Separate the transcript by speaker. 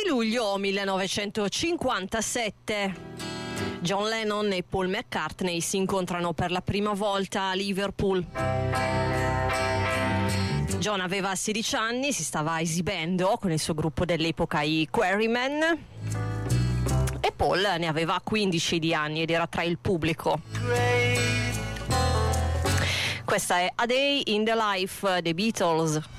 Speaker 1: luglio 1957 John Lennon e Paul McCartney si incontrano per la prima volta a Liverpool. John aveva 16 anni, si stava esibendo con il suo gruppo dell'epoca, i Quarrymen, e Paul ne aveva 15 di anni ed era tra il pubblico. Questa è A Day in the Life dei Beatles.